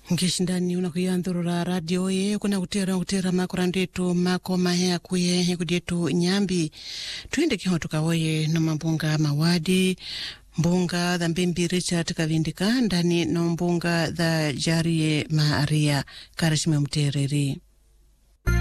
Ngishindani unakuyandhurura radio ye kuna kutera makurandetu mako mahea kuye kudietu nyambi tuende kiho tukawoye no mambunga mawadi mbunga dha Mbimbi Richard Kavindika ndani no mbunga dha Jarie Maaria Karishime Mtereri.